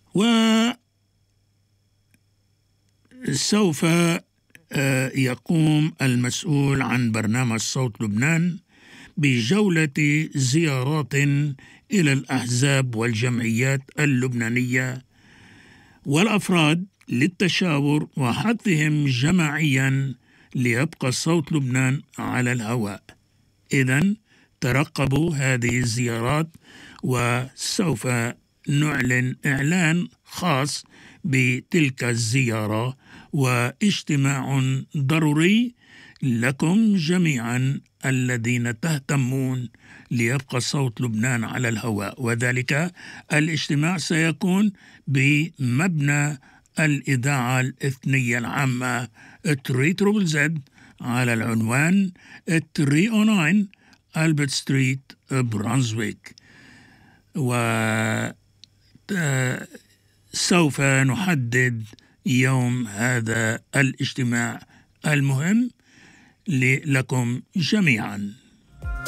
وسوف يقوم المسؤول عن برنامج صوت لبنان بجولة زيارات إلى الأحزاب والجمعيات اللبنانية والأفراد للتشاور وحثهم جماعيا ليبقى صوت لبنان على الهواء. إذن ترقبوا هذه الزيارات، وسوف نعلن إعلان خاص بتلك الزيارة واجتماع ضروري لكم جميعا الذين تهتمون ليبقى صوت لبنان على الهواء. وذلك الاجتماع سيكون بمبنى الإذاعة الإثنية العامة 3ZZZ على العنوان 309 ألبرت ستريت برانزويك. وسوف نحدد يوم هذا الاجتماع المهم لكم جميعا.